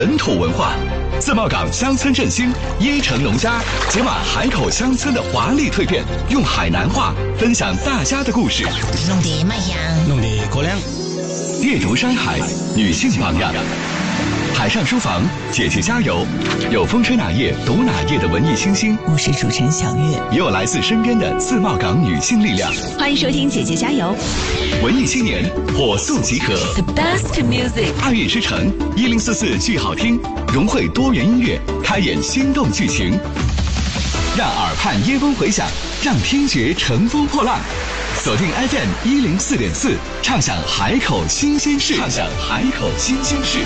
本土文化，自贸港乡村振兴，椰城农家解码海口乡村的华丽蜕变，用海南话分享大家的故事。 弄得卖香， 弄得可亮。 列如山海，女性榜样。海上书房，姐姐加油！有风吹哪页读哪页的文艺新星， 我是主持人小月， 也有来自身边的自贸港女性力量。 欢迎收听姐姐加油！ 文艺青年火速集合 ，The best music， 爱乐之城1044剧好听，融汇多元音乐，开演心动剧情，让耳畔椰风回响，让听觉乘风破浪。锁定 FM 104.4，畅享海口新鲜事，畅享海口新鲜事。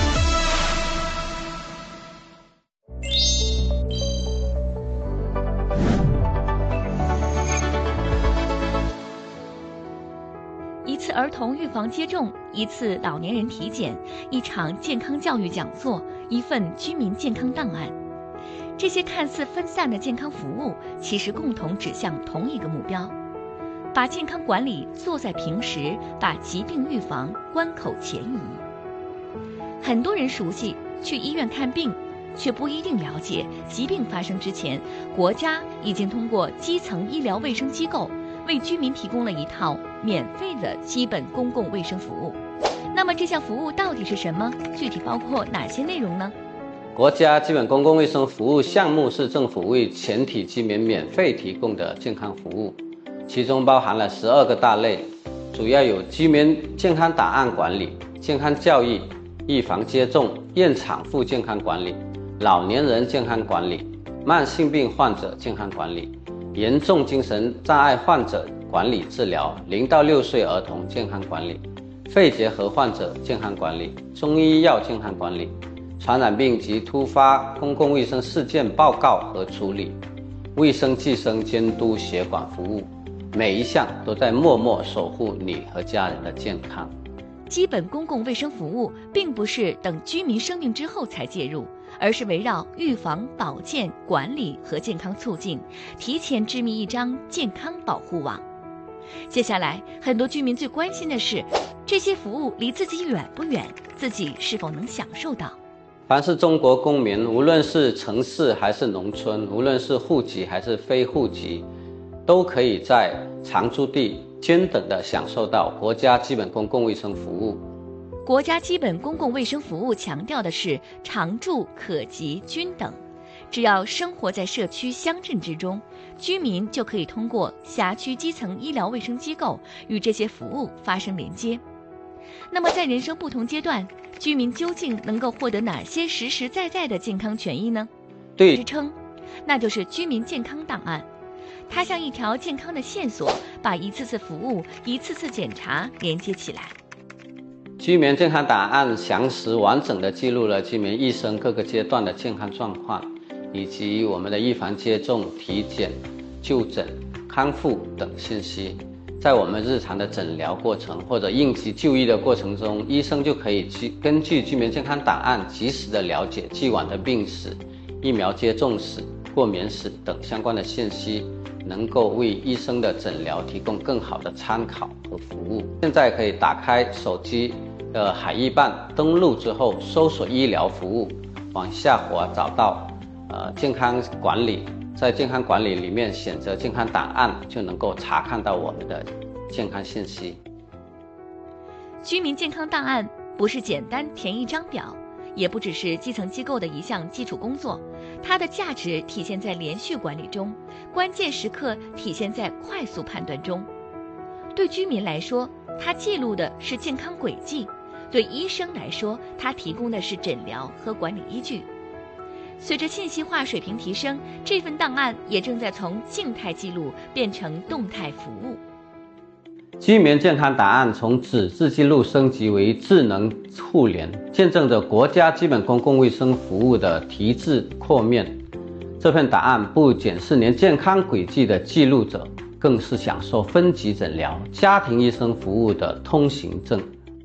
一次儿童预防接种，一次老年人体检，一场健康教育讲座，一份居民健康档案。这些看似分散的健康服务，其实共同指向同一个目标：把健康管理做在平时，把疾病预防关口前移。很多人熟悉去医院看病，却不一定了解疾病发生之前，国家已经通过基层医疗卫生机构为居民提供了一套免费的基本公共卫生服务。那么这项服务到底是什么？具体包括哪些内容呢？ 国家基本公共卫生服务项目是政府为全体居民免费提供的健康服务，其中包含了12个大类，主要有居民健康档案管理、健康教育、预防接种、验产妇健康管理、老年人健康管理、慢性病患者健康管理、严重精神障碍患者管理治疗、0到6岁儿童健康管理、肺结核患者健康管理、中医药健康管理、传染病及突发公共卫生事件报告和处理、卫生计生监督协管服务，每一项都在默默守护你和家人的健康。 基本公共卫生服务并不是等居民生病之后才介入，而是围绕预防、保健、管理和健康促进，提前织密一张健康保护网。接下来，很多居民最关心的是，这些服务离自己远不远，自己是否能享受到。 凡是中国公民，无论是城市还是农村，无论是户籍还是非户籍，都可以在常住地均等地享受到国家基本公共卫生服务。 国家基本公共卫生服务强调的是常住、可及、均等。只要生活在社区乡镇之中，居民就可以通过辖区基层医疗卫生机构与这些服务发生连接。那么在人生不同阶段，居民究竟能够获得哪些实实在在的健康权益呢？ 对， 支撑，那就是居民健康档案。它像一条健康的线索，把一次次服务、一次次检查连接起来。 居民健康档案详实完整地记录了居民一生各个阶段的健康状况，以及我们的预防接种、体检、就诊、康复等信息。在我们日常的诊疗过程或者应急就医的过程中，医生就可以根据居民健康档案及时地了解既往的病史、疫苗接种史、过敏史等相关的信息，能够为医生的诊疗提供更好的参考和服务。现在可以打开手机的海医办，登录之后搜索医疗服务，往下滑找到健康管理，在健康管理里面选择健康档案，就能够查看到我们的健康信息。 居民健康档案不是简单填一张表，也不只是基层机构的一项基础工作，它的价值体现在连续管理中，关键时刻体现在快速判断中。对居民来说，它记录的是健康轨迹；对医生来说，它提供的是诊疗和管理依据。随着信息化水平提升，这份档案也正在从静态记录变成动态服务。 居民健康档案从纸质记录升级为智能互联，见证着国家基本公共卫生服务的提质扩面。这份档案不仅是连健康轨迹的记录者，更是享受分级诊疗、家庭医生服务的通行证。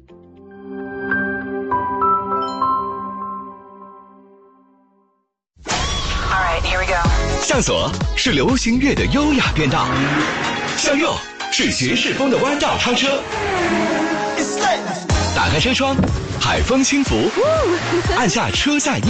向左是流行乐的优雅变道，向右是爵士风的弯道超车。打开车窗， 海风轻拂，按下车载